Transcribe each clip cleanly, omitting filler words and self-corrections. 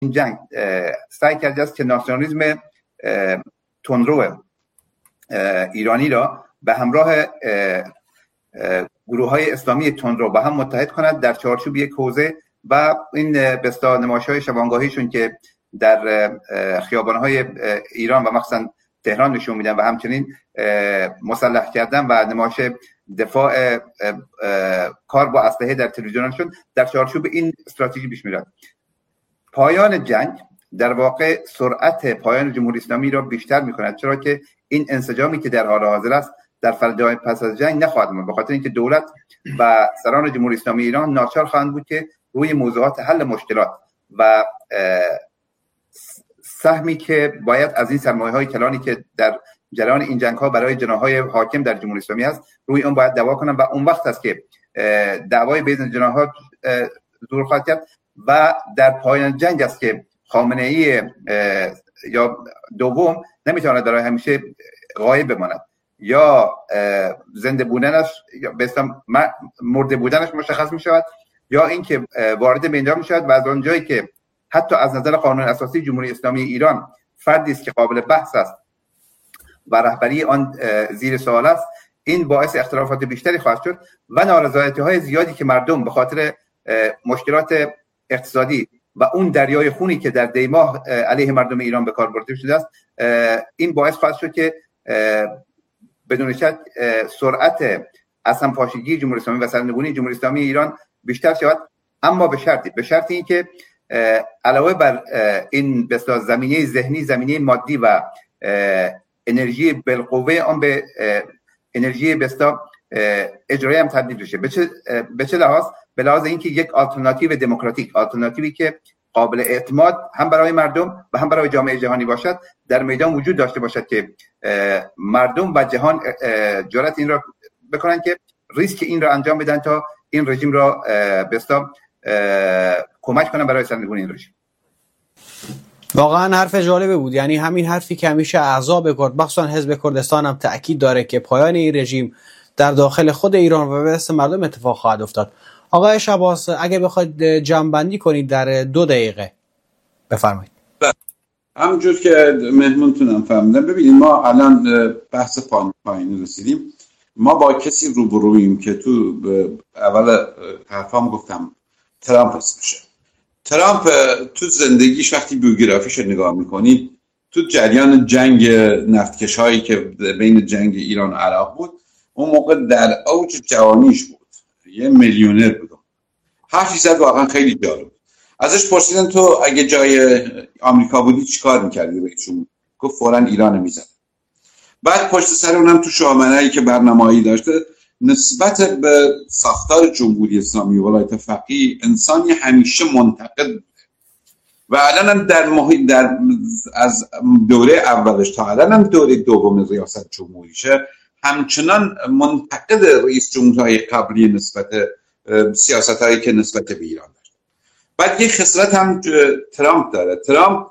این جنگ سعی کرده است که ناسیونالیسم تندرو ایرانی را به همراه گروه‌های اسلامی تندرو با هم متحد کند در چارچوب یک حوزه و این بستا نمایش‌های شبانگاهیشون که در خیابان‌های ایران و مخصوصا تهران نشون میدن و همچنین مسلح کردن و نمایش دفاع کار با اسلحه در تلویزیونشون در چارچوب این استراتژی پیش میرن. پایان جنگ در واقع سرعت پایان جمهوری اسلامی را بیشتر میکند، چرا که این انسجامی که در حال حاضر است در فردای پس از جنگ نخواهد بود، به خاطر اینکه دولت و سران جمهوری اسلامی ایران ناچار خواهند بود که روی موضوعات حل مشکلات و سهمی که باید از این سرمایه‌های کلانی که در جریان این جنگ‌ها برای جناح‌های حاکم در جمهوری اسلامی است روی اون باید دعوا کنن و اون وقت است که دعوای بین جناح‌ها ظهور خواهد کرد و در پایان جنگ است که خامنه‌ای یا دوم نمیتواند برای همیشه غایب بماند، یا زنده بودنش یا به اصطلاح مرده بودنش مشخص می‌شود، یا اینکه وارد میدان می‌شود و از اونجایی که حتی از نظر قانون اساسی جمهوری اسلامی ایران فردی است که قابل بحث است و رهبری آن زیر سوال است، این باعث اختلافات بیشتری خواهد شد و نارضایتی‌های زیادی که مردم به خاطر مشکلات اقتصادی و اون دریای خونی که در دیماه علیه مردم ایران به کار برده شده است، این باعث خواهد شد که بدون شک سرعت اصلا پاشیگی جمهوری اسلامی و سرنگونی جمهوری اسلامی ایران بیشتر شود، اما به شرطی اینکه علاوه بر این بسیار زمینه ذهنی، زمینه مادی و انرژی بالقوه آن به انرژی بسیار اجرایی هم تبدیل بشه. به چه لحاظ؟ به لحاظ اینکه یک آلترناتیو دموکراتیک، آلترناتیوی که قابل اعتماد هم برای مردم و هم برای جامعه جهانی باشد، در میدان وجود داشته باشد که مردم و جهان جرأت این را بکنن که ریسک این را انجام بدن تا این رژیم را بسیار کمک کنن برای سرنگونی این رژیم. واقعا حرف جالبه بود، یعنی همین حرفی که همیشه احزاب کرد مخصوصا حزب کردستان هم تأکید داره که پایان این رژیم در داخل خود ایران و به دست مردم اتفاق خواهد افتاد. آقای شباس اگه بخواید جمع‌بندی کنید در 2 دقیقه بفرمایید. همونجور که مهمونتونم فهمیدم، ببینید ما الان بحث پایین رسیدیم، ما با کسی روبرویم که تو اول حرفام گفتم ترامپ اسمشه. ترامپ تو زندگیش وقتی بیوگرافیش رو نگاه میکنید، تو جریان جنگ نفتکش هایی که بین جنگ ایران و عراق بود، اون موقع در اوج جوانیش بود، یه میلیونر بود. حرفی زد واقعا خیلی جالب. ازش پرسیدن تو اگه جای آمریکا بودی چیکار میکردی؟ بهشون گفت فوراً ایران میزد. بعد پشت سر اونم تو شاهنامه‌ای که برنامه‌ای داشته نسبت به ساختار جمهوری اسلامی و ولایت فقیه انسانی همیشه منتقد بوده و الان در از دوره اولش تا الان دوره دوم ریاست جمهوریشه همچنان منتقد رئیس جمهورهای قبلی نسبت سیاست‌هایی که نسبت به ایران داشت. بعد یک خصلت هم ترامپ داره. ترامپ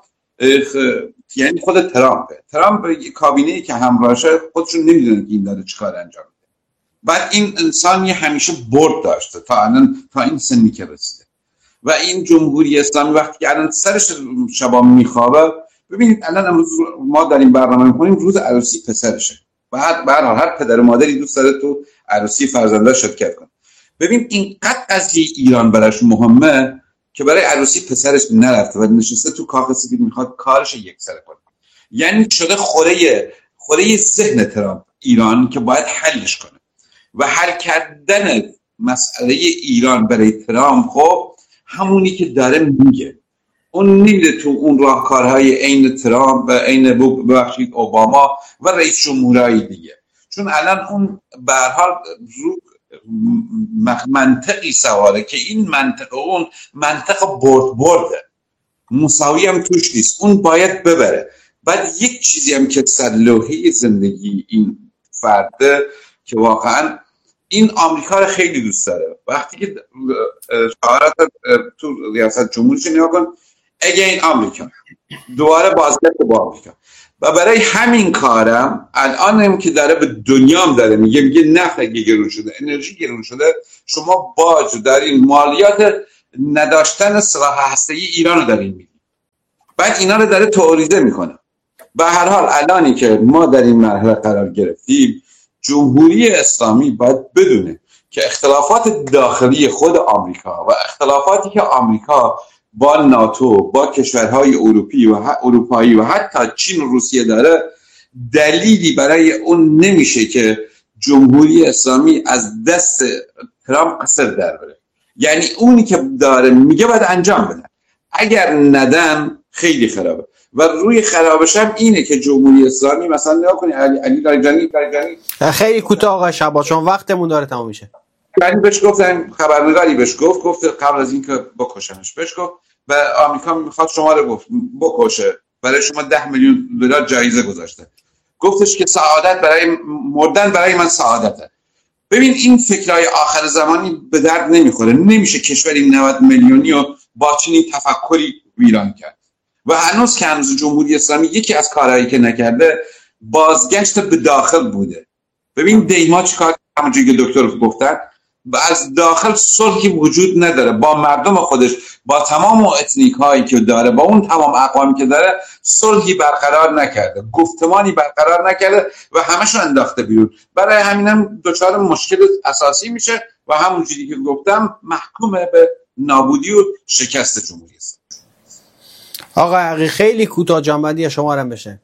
یعنی خود ترامپ کابینه‌ای که همراهشه خودشون نمیدونن که این داره چیکار انجام میده. بعد این انسانی همیشه برد داشته تا این سنی که رسیده و این جمهوری اسلامی وقتی الان سرش شبا میخوابه، ببینید الان امروز ما در این برنامه میکنیم روز عروسی پسرشه. بعد به هر پدر و مادری دوست داره تو عروسی فرزندش شرکت کنه. ببین اینقدر قضیه ایران براش مهمه که برای عروسی پسرش نرفته و نشسته تو کاخ سفید میخواد کارش یکسره کنه. یعنی شده خوره ذهن ترامپ ایران که باید حلش کنه و حل کردن مسئله ایران برای ترامپ خب همونی که داره میگه، اون نمیده تو اون راهکارهای عین ترامپ و عین ببخشید اوباما و رئیس جمهورهای دیگه، چون الان اون به هر حال رو منطقی سواره که این منطقه اون منطقه برده مساوی هم توش نیست، اون باید ببره. بعد یک چیزی هم که سر لوحه زندگی این فرده که واقعا این آمریکا رو خیلی دوست داره، وقتی که شعارات تو ریاست جمهوریش نگاه کن اگین آمریکا، دوباره بازگشت به آمریکا، و برای همین کارم الان هم که داره به دنیام داره میگه نفت اگه گرون شده، انرژی گرون شده، شما باج در این مالیات نداشتن سلاح هسته‌ای ایران رو دارین میدید. بعد اینا رو داره توریده میکنه. به هر حال الانی که ما در این مرحله قرار گرفتیم، جمهوری اسلامی باید بدونه که اختلافات داخلی خود آمریکا و اختلافاتی که آمریکا با ناتو، با کشورهای اروپایی و حتی چین و روسیه داره، دلیلی برای اون نمیشه که جمهوری اسلامی از دست ترامپ قصر در بره. یعنی اونی که داره میگه باید انجام بدن، اگر ندن خیلی خرابه. و روی خرابش هم اینه که جمهوری اسلامی مثلا نگاه کنید علی لاریجانی خیلی کوتاه آقای شعبان چون وقتمون داره تمام میشه. یعنی بهش گفتن، خبرنگاری بهش گفت قبل از اینکه بکشنش، بهش گفت و آمریکا میخواد شما رو بکشه، برای شما 10 میلیون دلار جایزه گذاشته. گفتش که سعادت برای مردن برای من سعادته. ببین این فکرای آخر زمانی به درد نمیخوره. نمیشه کشوری 90 میلیونی و با چنین تفکری ویران کرد. و هنوز که هنوز جمهوری اسلامی یکی از کارهایی که نکرده بازگشت به داخل بوده. ببین دیما چیکار همونجوری که دکتر گفتن، از داخل صلحی وجود نداره با مردم خودش، با تمام اتنیک هایی که داره، با اون تمام اقوامی که داره صلحی برقرار نکرده، گفتمانی برقرار نکرده و همشو انداخته بیرون. برای همینم دچار مشکل اساسی میشه و همونجوری که گفتم محکوم به نابودی و شکست جمهوری اسلامی. آقا حقیقی خیلی کوتاه جنبندی شما هم بشه.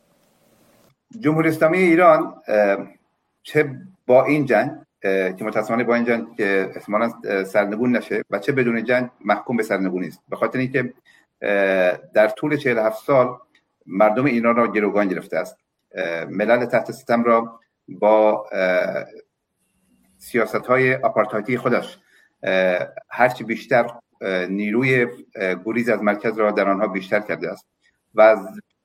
جمهوری اسلامی ایران چه با این جنگ که متأسفانه با این جنگ که احتمالاً سرنگون نشه و چه بدون جنگ محکوم به سرنگونی است، به خاطر اینکه در طول 47 سال مردم ایران را گروگان گرفته است. ملل تحت ستم را با سیاست‌های آپارتایدی خودش هرچی بیشتر نیروی گریز از مرکز را در آنها بیشتر کرده است و از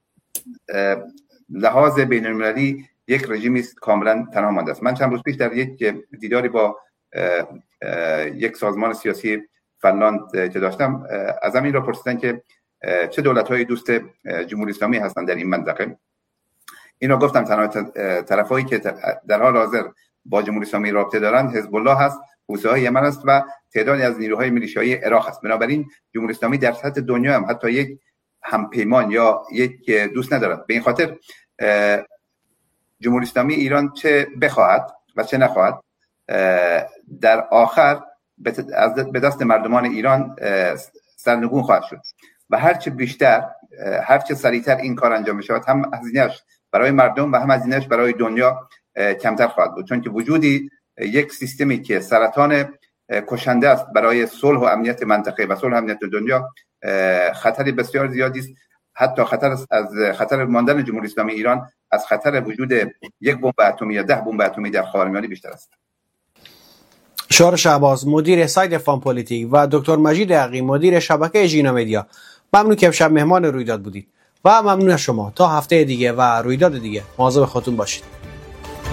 لحاظ بین‌المللی یک رژیمی کاملا تنها مانده است. من چند روز پیش در یک دیداری با یک سازمان سیاسی فنلاند که داشتم، از این را پرسیدن که چه دولت‌های دوست جمهوری اسلامی هستند در این منطقه. اینا گفتم تنها طرفایی که در حال حاضر با جمهوری اسلامی رابطه دارند حزب الله هست، حوثی‌های یمن است و تعدادی از نیروهای میلیشیایی عراق است. بنابراین جمهوری اسلامی در سطح دنیا هم حتی یک همپیمان یا یک دوست ندارد. به این خاطر جمهوری اسلامی ایران چه بخواهد و چه نخواهد، در آخر به دست مردمان ایران سرنگون خواهد شد و هرچه بیشتر، هرچه سریعتر این کار انجام شود، هم هزینه‌اش برای مردم و هم هزینه‌اش برای دنیا کمتر خواهد بود، چون که وجودی یک سیستمی که سرطان کشنده است برای صلح و امنیت منطقه و صلح و امنیت دنیا، خطری بسیار زیادی است. حتی خطر از خطر ماندن جمهوری اسلامی ایران از خطر وجود یک بمب اتمی یا 10 بمب اتمی در خاورمیانه بیشتر است. شعار شهباز، مدیر سایت فان پلیتیک و دکتر مجید حقیقی، مدیر شبکه ژینا مدیا، ممنون که امشب مهمان رویداد بودید و ممنون از شما. تا هفته دیگه و رویداد دیگه مواظب خودتون باشید.